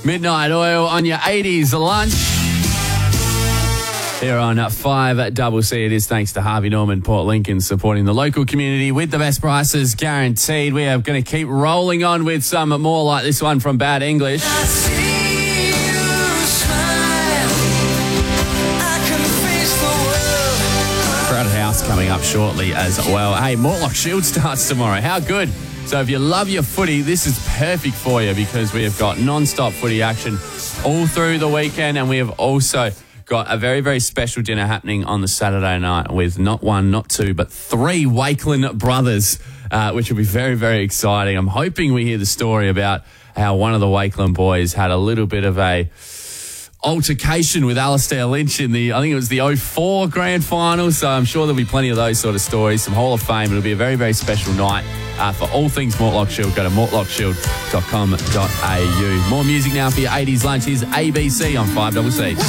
Midnight Oil on your 80s lunch. Here on 5CC, it is thanks to Harvey Norman, Port Lincoln, supporting the local community with the best prices guaranteed. We are going to keep rolling on with some more like this one from Bad English. Crowded House coming up shortly as well. Hey, Mortlock Shield starts tomorrow. How good? So if you love your footy, this is perfect for you because we have got non-stop footy action all through the weekend, and we have also got a very, very special dinner happening on the Saturday night with not one, not two, but three Wakeland brothers, which will be very, very exciting. I'm hoping we hear the story about how one of the Wakeland boys had a little bit of a altercation with Alistair Lynch in I think it was the 04 grand final. So I'm sure there'll be plenty of those sort of stories, some Hall of Fame. It'll be a very, very special night. For all things Mortlock Shield, go to mortlockshield.com.au. More music now for your 80s lunch. Here's ABC on 5CC.